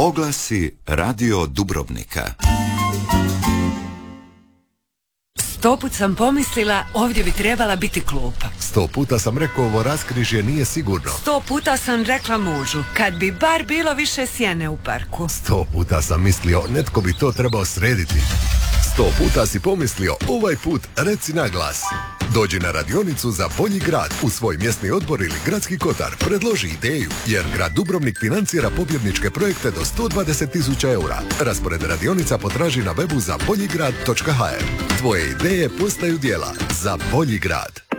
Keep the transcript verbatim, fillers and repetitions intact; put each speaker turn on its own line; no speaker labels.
Oglasi Radio Dubrovnika.
Sto put sam pomislila, ovdje bi trebala biti klupa.
Sto puta sam rekao, ovo raskrižje nije sigurno.
Sto puta sam rekla mužu, kad bi bar bilo više sjene u parku.
Sto puta sam mislio, netko bi to trebao srediti. Sto puta si pomislio, ovaj put reci na glas. Dođi na radionicu za bolji grad u svoj mjesni odbor ili gradski kotar. Predloži ideju, jer grad Dubrovnik financira pobjedničke projekte do sto dvadeset tisuća eura. Raspored radionica potraži na webu za boljigrad točka ha er. Tvoje ideje postaju djela za bolji grad.